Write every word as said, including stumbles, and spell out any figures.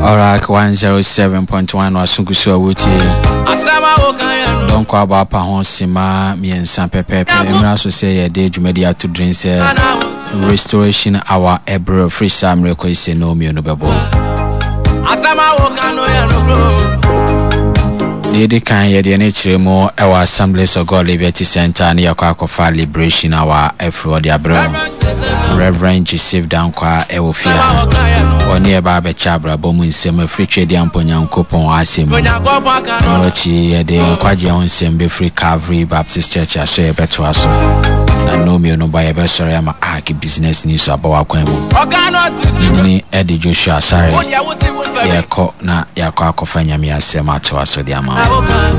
Alright, one oh seven point one Wasungusu Awuti. Don't call about Pahon Sima, me and San Pepe. I'm also say a day to media to drink restoration our Ebro free Sam request no me no bebo. Lady can hear the nature more our Assemblies of God Liberty Center and Yakwa Liberation our Efro the Abram. Reverend Joseph Dankwa Ewofia or nearby Chabra Bomun Sema free trade Amponya Coupon Asim Nochi de Quadia on Sembe Free Calvary Baptist Church as a better aso. I know me no buy a best sorry I'm a business news about Quemo. Nini Eddie Joshua sorry. Yako na Yako Fanya me as Sema to us the amount.